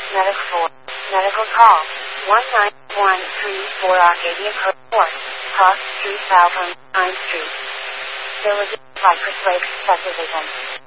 Medical 4. Medical call. 19134 Arcadia Code 4. Cross Street, Falcon, 9th Street. Village, by Persuade Subdivision.